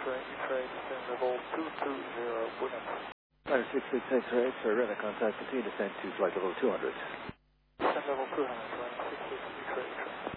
X-ray, X-ray, descend level 220, Williams. 66 X-ray, X-ray, radar contact, continue descent to flight level 200. Descend level 200, 66 X-ray, X-ray.